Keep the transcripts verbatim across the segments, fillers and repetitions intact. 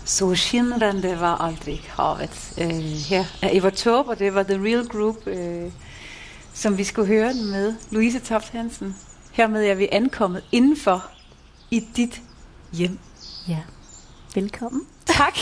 Så skimrande var aldrig havet. Uh, her er Eva Taube, og det var The Real Group, uh, som vi skulle høre den med. Louise Toft Hansen. Hermed er vi ankommet indenfor i dit hjem. Ja, velkommen. Tak.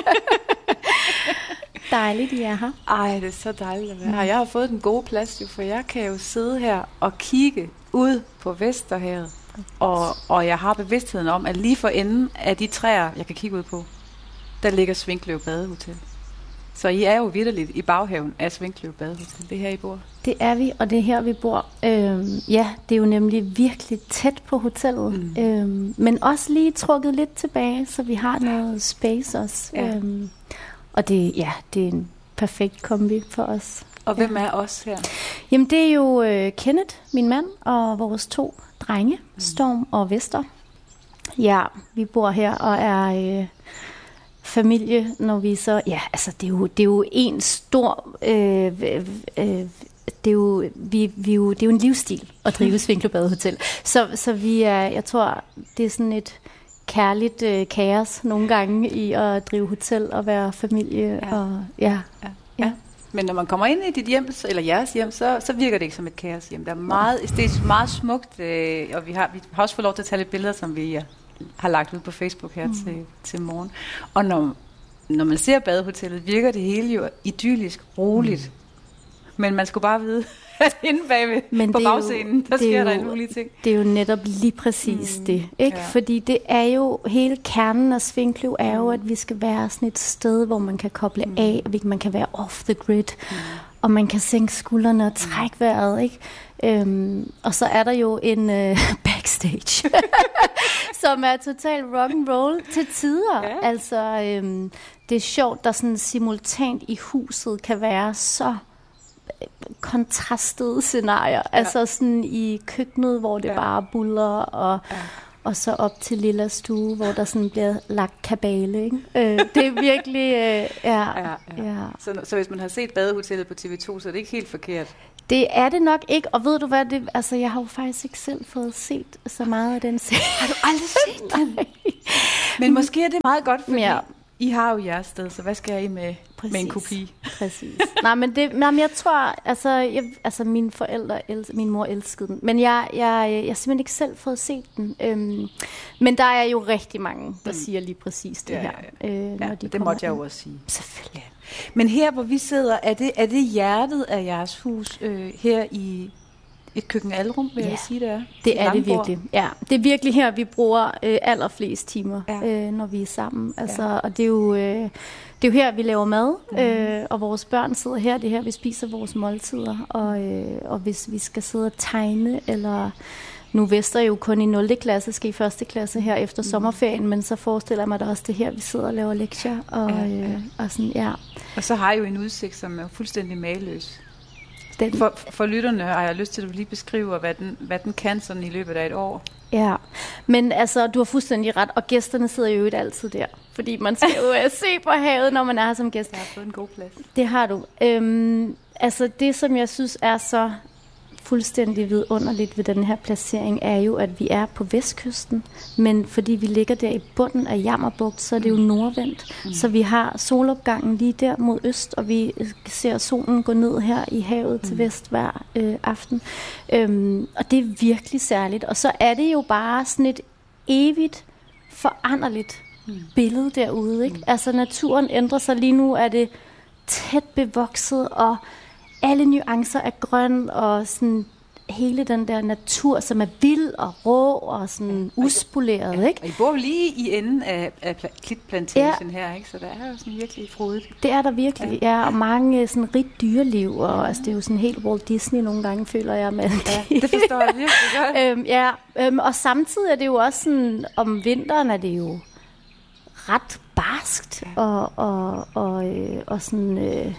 Dejligt, I er her. Ej, det er så dejligt at være her. Jeg har fået den gode plads, jo, for jeg kan jo sidde her og kigge ud på Vesterhavet. Og, og jeg har bevidstheden om, at lige for enden af de træer, jeg kan kigge ud på, der ligger Svinkløv Badehotel. Så I er jo vitterligt i baghaven af Svinkløv Badehotel. Det er her, I bor. Det er vi, og det er her, vi bor. Øhm, ja, det er jo nemlig virkelig tæt på hotellet. Mm. Øhm, men også lige trukket lidt tilbage, så vi har noget space også. Ja. Øhm, og det, ja, det er en perfekt kombi for os. Og hvem er os her? Jamen, det er jo øh, Kenneth, min mand, og vores to drenge, mm. Storm og Vester. Ja, vi bor her og er øh, familie, når vi så... Ja, altså, det er jo, det er jo en stor... Øh, øh, øh, det er jo, vi, vi jo, det er jo en livsstil at drive Svinkløv Badehotel. Så, så vi er, jeg tror, det er sådan et kærligt øh, kaos nogle gange i at drive hotel og være familie. Ja. Og, ja, ja. Ja. Ja. Men når man kommer ind i dit hjem, eller jeres hjem, så, så virker det ikke som et kaos hjem. Der er meget æstetisk, meget smukt, øh, og vi har, vi har også fået lov til at tage lidt billeder, som vi ja, har lagt ud på Facebook her mm. til, til morgen. Og når, når man ser badehotellet, virker det hele jo idyllisk, roligt. Mm. Men man skulle bare vide, at inde bagved Men på bagscenen, jo, der sker jo, der en mulig ting. Det er jo netop lige præcis mm. det, ikke? Ja. Fordi det er jo, hele kernen af Svinkløv er jo, at vi skal være sådan et sted, hvor man kan koble mm. af, og man kan være off the grid, mm. og man kan sænke skuldrene og trække vejret, ikke? Øhm, og så er der jo en øh, backstage, som er total rock and roll til tider. Ja. Altså, øhm, det er sjovt, der sådan simultant i huset kan være så kontrastede scenarier. Ja. Altså sådan i køkkenet, hvor det ja. bare buller, og, ja. og så op til lilla stue, hvor der sådan bliver lagt kabale. Ikke? Øh, det er virkelig... Øh, ja, ja, ja. Ja. Så, så hvis man har set Badehotellet på T V to, så er det ikke helt forkert? Det er det nok ikke, og ved du hvad, det, altså jeg har jo faktisk ikke selv fået set så meget af den serie. Har du aldrig set den? Men måske er det meget godt, fordi ja. I har jo jeres sted, så hvad skal I med, med en kopi? Præcis. Nej, men, det, nej, men jeg tror, altså, jeg, altså mine forældre, el, min mor elskede den, men jeg, jeg, jeg har simpelthen ikke selv fået set den. Øhm, men der er jo rigtig mange, der mm. siger lige præcis det ja, her. Ja, ja. Øh, når ja, de det måtte jeg jo også sige. Selvfølgelig. Ja. Men her, hvor vi sidder, er det, er det hjertet af jeres hus øh, her i et køkken-alrum, vil ja. jeg sige, det er? Det er det virkelig. Ja, det er virkelig her, vi bruger øh, allerflest timer, ja. øh, når vi er sammen. Altså, ja. Og det er jo... Øh, Det er jo her, vi laver mad, mm. øh, og vores børn sidder her. Det er her, vi spiser vores måltider. Og, øh, og hvis vi skal sidde og tegne, eller nu Vester jo kun i nul klasse, skal i første klasse her efter mm. sommerferien, men så forestiller jeg mig da også, det her, vi sidder og laver lektier. Og, ja, ja. Øh, og, sådan, ja. og så har jeg jo en udsigt, som er fuldstændig mageløs. Den. For, for lytterne har jeg lyst til, at du lige beskriver, hvad den, hvad den kan sådan i løbet af et år. Ja, men altså, du har fuldstændig ret, og gæsterne sidder jo ikke altid der, fordi man skal jo se på havet, når man er her som gæst. Jeg har fået en god plads. Det har du. Øhm, altså, det som jeg synes er så fuldstændig vidunderligt ved den her placering, er jo, at vi er på vestkysten, men fordi vi ligger der i bunden af Jammerbugt, så er det jo nordvendt. Mm. Så vi har solopgangen lige der mod øst, og vi ser solen gå ned her i havet mm. til vest hver øh, aften. Øhm, og det er virkelig særligt. Og så er det jo bare sådan et evigt foranderligt mm. billede derude. Ikke? Mm. Altså naturen ændrer sig. Lige nu er det tæt bevokset, og alle nuancer er grøn, og sådan hele den der natur, som er vild og rå og sådan ja, uspoleret, ja, ikke? Og I bor lige i enden af, af klitplantagen ja. her, ikke? Så der er jo sådan virkelig frodigt. Det er der virkelig, ja, ja og mange sådan rigt dyreliv, og ja. altså det er jo sådan helt Walt Disney nogle gange, føler jeg med. Ja, det forstår jeg virkelig godt. øhm, ja, øhm, og samtidig er det jo også sådan, om vinteren er det jo ret barskt, ja. og, og, og, øh, og sådan... Øh,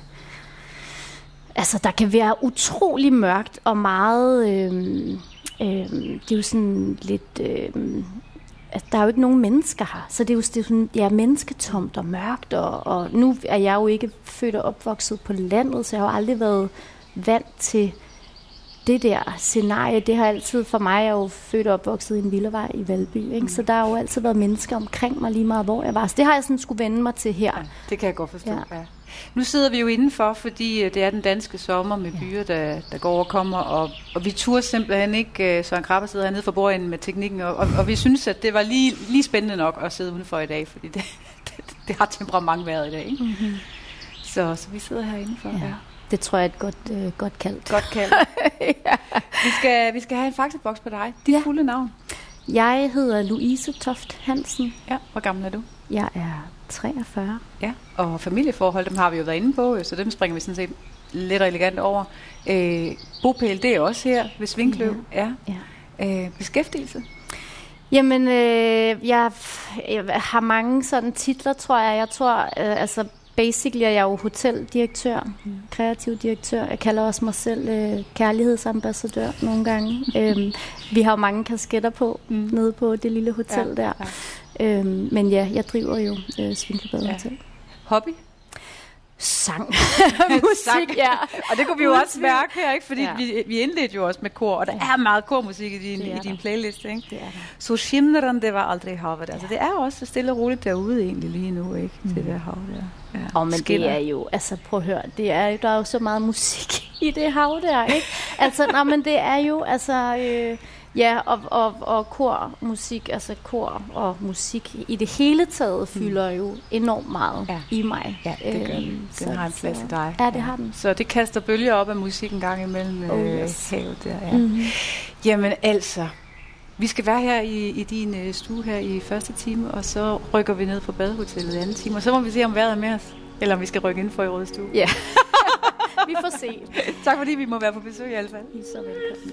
Altså, der kan være utrolig mørkt og meget... Øh, øh, det er jo sådan lidt... Øh, altså, der er jo ikke nogen mennesker her, så det er jo det er sådan, ja, mennesketomt og mørkt. Og, og nu er jeg jo ikke født og opvokset på landet, så jeg har jo aldrig været vant til det der scenarie, det har altid, for mig, jeg er jo født og opvokset i en villavej i Valby, ikke? Mm. Så der har jo altid været mennesker omkring mig lige meget, hvor jeg var. Så det har jeg sådan skulle vende mig til her. Ja, det kan jeg godt forstå, ja. Ja. Nu sidder vi jo indenfor, fordi det er den danske sommer med byer, der, der går og kommer, og, og vi turde simpelthen ikke, Søren Krabbe sidder hernede for bordenden med teknikken, og, og, og vi synes, at det var lige, lige spændende nok at sidde udenfor i dag, fordi det, det, det har temperament været i dag, ikke? Mm-hmm. Så, så vi sidder her indenfor, ja. Ja. Det tror jeg er et godt, øh, godt kaldt. Godt kaldt. Ja. vi, skal, vi skal have en faktaboks på dig. Dit ja. fulde navn? Jeg hedder Louise Toft Hansen. Ja, hvor gammel er du? Jeg er treogfyrre. Ja, og familieforhold, dem har vi jo været inde på, så dem springer vi sådan set lidt og elegant over. Øh, bopæl, det er også her ved Svinkløv. Ja. Ja. Øh, beskæftigelse? Jamen, øh, jeg, jeg har mange sådan titler, tror jeg. Jeg tror, øh, altså basically er jeg jo hoteldirektør, mm. kreativ direktør. Jeg kalder også mig selv øh, kærlighedsambassadør nogle gange. øhm, vi har jo mange kasketter på mm. nede på det lille hotel ja, der. Ja. Øhm, men ja, jeg driver jo øh, Svinkløv ja. Hotel. Hobby? Sang. Musik, ja. Og det kunne vi jo også mærke her, ikke? Fordi ja. vi, vi indledte jo også med kor, og der ja. er meget kormusik i din, i din playlist, ikke? Det er der. Så skimneren, det var aldrig havet. Altså, det er jo også stille og roligt derude egentlig lige nu, ikke? Mm. Det der hav der. Ja. Og men Skiller. Det er jo, altså prøv at høre, det er jo, der er jo så meget musik i det hav der, ikke? Altså, nej, men det er jo, altså... Øh, ja, og, og, og kormusik, altså kor og musik i det hele taget fylder mm. jo enormt meget ja. i mig. Ja, det gør den. Den har en plads i dig. Ja, det har den. Så det kaster bølger op af musik en gang imellem oh, yes. havet der. Ja. Mm-hmm. Jamen altså, vi skal være her i, i din uh, stue her i første time, og så rykker vi ned på badehotellet i anden time, og så må vi se, om vejret er med os, eller om vi skal rykke ind for i røde stue. Ja, vi får se. Tak fordi vi må være på besøg i hvert fald. I er så velkommen.